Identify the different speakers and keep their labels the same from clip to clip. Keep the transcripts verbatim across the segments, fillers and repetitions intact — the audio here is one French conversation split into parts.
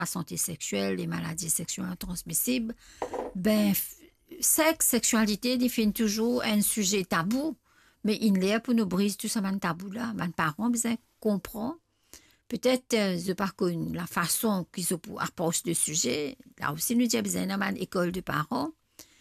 Speaker 1: la santé sexuelle, les maladies sexuelles transmissibles, ben, sexe, sexualité définit toujours un sujet tabou, mais il est pour nous briser tout ça, man tabou là. Man parents besoin comprendre. Peut-être, euh, je par contre, la façon qu'ils approchent le sujet, là aussi, nous avons besoin d'une école de parents.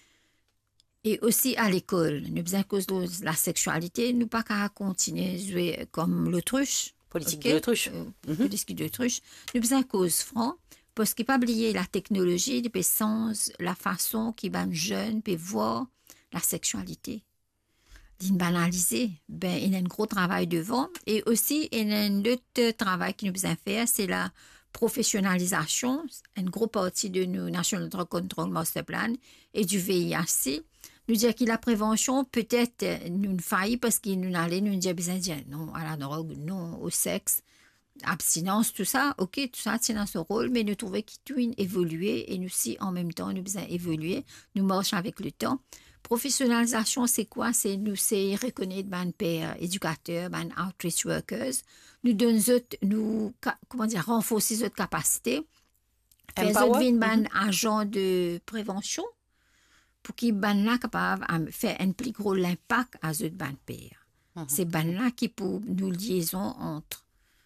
Speaker 1: Et aussi à l'école, nous avons cause de la sexualité, nous pas qu'à continuer à jouer comme l'autruche.
Speaker 2: Politique
Speaker 1: Okay?
Speaker 2: de l'autruche.
Speaker 1: Euh,
Speaker 2: Mm-hmm.
Speaker 1: Politique de l'autruche. Nous avons cause franc, parce qu'il ne faut pas oublier la technologie, le sens, la façon qu'ils les jeunes peuvent voir la sexualité. D'une banaliser, ben, il y a un gros travail devant. Et aussi, il y a un autre travail qui nous besoin faire, c'est la professionnalisation, une grosse partie de nos National Drug Control Master Plan et du V I H C. Nous dire que la prévention peut-être nous faille parce qu'il nous allait nous dire besoin de dire non à la drogue, non au sexe, abstinence, tout ça, ok, tout ça tient dans ce rôle, mais nous trouvons qu'il doit évoluer et nous aussi en même temps nous besoin évoluer, nous marchons avec le temps. Professionnalisation, c'est quoi? C'est nous, c'est reconnaître ben pères, éducateurs, ben outreach workers, nous donne nous, comment dire, renforcer notre capacité, faire autres ben mm-hmm. agents de prévention pour qu'ils ben là capable de faire un plus gros impact à notre ben père. Mm-hmm. C'est ben là qui pour nous liaison entre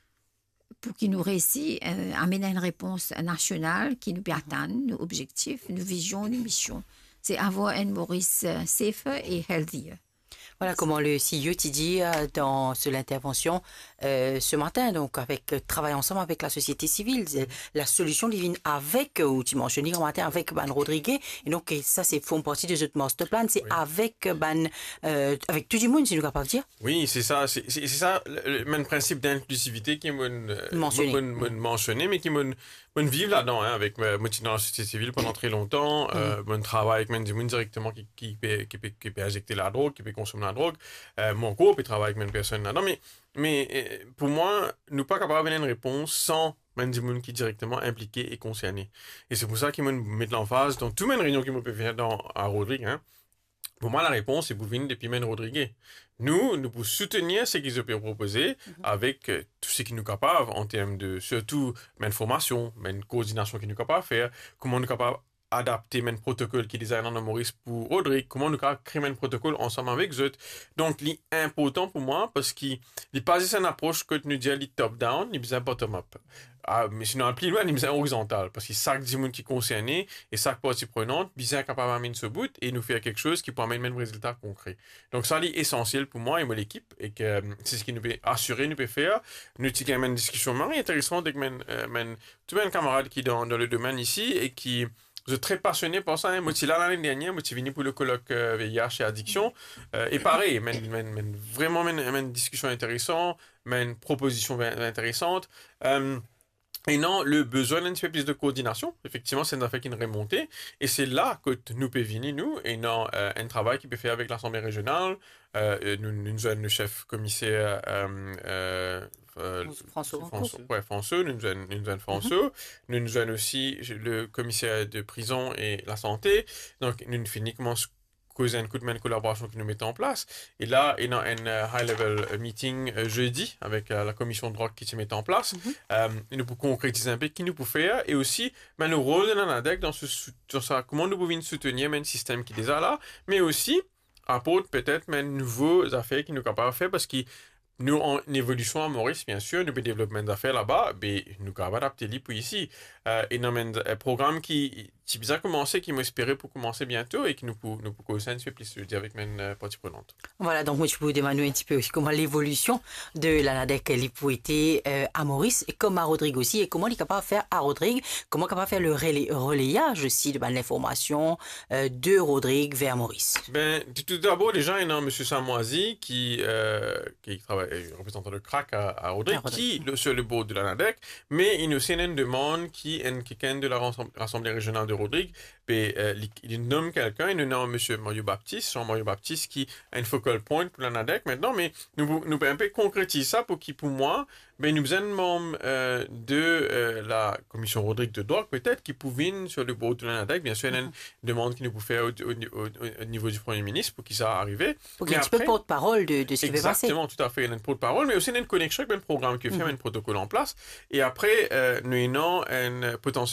Speaker 1: pour qu'ils nous réussissent euh, amener une réponse nationale qui nous peut atteindre nos objectifs, nos visions, nos missions. C'est avoir un Maurice uh, safer et healthier.
Speaker 2: Voilà comment le C I E t'a dit euh, dans l'intervention euh, ce matin, donc avec euh, travailler ensemble avec la société civile, la solution divine avec, ou tu mentionnes hier matin avec Ban Rodriguez, et donc et ça c'est font partie de notre master plan, c'est oui. avec Ban, euh, avec tout le monde, si nous capable de dire.
Speaker 3: Oui, c'est ça, c'est ça le, le même principe d'inclusivité qui m'a mentionné, mentionné, mais qui m'a vivre là-dedans, hein, avec moi dans la société civile pendant très longtemps, mm-hmm. euh, mon travail avec des gens directement qui qui peut qui peut qui peut injecter la drogue, qui peut consommer la drogue, euh, mon groupe il travaille avec une personne là-dedans, mais mais pour moi, nous pas capable de donner une réponse sans même des gens qui directement impliqués et concernés. Et c'est pour ça qu'ils me mettent l'emphase dans toutes mes réunions qui me peuvent faire dans à Rodrigue, hein. Pour moi, la réponse est pour venir depuis Men Rodriguez. Nous, nous pouvons soutenir ce qu'ils ont proposé mm-hmm. avec euh, tout ce qu'ils nous capables en termes de, surtout, men formation, men coordination qu'ils nous capables de faire, comment nous capables adapter men protocole qui design en Maurice pour Rodrigue, comment nous capables créer men protocole ensemble avec eux. Donc, c'est important pour moi parce qu'il n'est pas juste une approche que nous disons top-down, il est bottom-up. Ah, mais sinon, plus loin, il est horizontal parce que chaque monde qui est concerné et chaque partie prenante, bien capable d'amener ce bout et nous faire quelque chose qui peut amener le même résultat concret. Donc, ça, c'est essentiel pour moi et moi, l'équipe, et que c'est ce qui nous peut assurer, nous peut faire. Nous avons une discussion très intéressante avec tous mes camarades qui sont dans, dans le domaine ici et qui je suis très passionné par ça. Moi, je suis là l'année dernière, moi, je suis venu pour le colloque euh, V I H et addiction. Euh, et pareil, men, men, men, vraiment, men, men, une discussion intéressante, une proposition intéressante. Euh, Et non, le besoin d'un petit peu plus de coordination, effectivement, c'est une affaire qui nous remonté. Et c'est là que nous pouvons venir, nous, et non, euh, un travail qui peut faire avec l'Assemblée régionale, euh, nous, nous avons le chef commissaire, euh, euh, Euh,
Speaker 2: François.
Speaker 3: François, ouais, François, nous avons, nous avons François, mm-hmm. nous avons aussi le commissaire de prison et la santé. Donc, nous finissons causer un coup de main de collaboration que nous mettons en place. Et là, il y a un uh, high-level meeting uh, jeudi avec uh, la commission de drogue qui se met en place. Mm-hmm. euh, et nous pouvons concrétiser un peu qui nous peut faire. Et aussi, ben, le rôle de l'ANADEC dans, ce, dans ça, comment nous pouvons soutenir un système qui est déjà là, mais aussi apporte peut-être de nouveaux affaires qui nous sont capables de faire parce que nous, en évolution à Maurice, bien sûr, nous avons développé des affaires là-bas, mais nous avons adapté les pour ici. Euh, et nous avons un programme qui, qui a commencé, qui m'espérait pour commencer bientôt et qui nous peut nous peut causer un petit peu plus de dire avec mes euh, parties prenantes.
Speaker 2: Voilà, donc moi, je peux vous demander un petit peu comment l'évolution de l'ANADEC a été euh, à Maurice et comme à Rodrigue aussi, et comment il est capable de faire à Rodrigue, comment il est capable de faire le relais, relayage aussi de ben, l'information euh, de Rodrigue vers Maurice.
Speaker 3: Ben, tout d'abord, déjà, il y a M. Samoisi qui, euh, qui travaille, représentant de crack à, à Rodrigue, à Rodrigue. qui, le, sur le board de l'ANADEC, mais il y a aussi une demande qui est quelqu'un de la Assemblée régionale de de Rodrigue, puis euh, il nomme quelqu'un, il nomme M. Mario Baptiste, Jean-Mario Baptiste, qui a une focal point pour l'ANADEC maintenant, mais nous, nous pouvons un peu concrétiser ça pour qui, pour moi, ben, nous sommes membres euh, de euh, la commission Rodrigue de droit, peut-être, qui pouvait sur le bureau de l'ANADEC. Bien sûr, il y a une demande qui nous peut faire au, au, au, au niveau du Premier ministre pour qu'il ça arrive.
Speaker 2: Pour qu'il y ait un petit peu porte-parole de, de ce qui va passer.
Speaker 3: Exactement, tout à fait. Il y a une porte-parole, mais aussi il y a une connexion avec un programme qui fait mm-hmm. un protocole en place. Et après, euh, nous avons un potentiel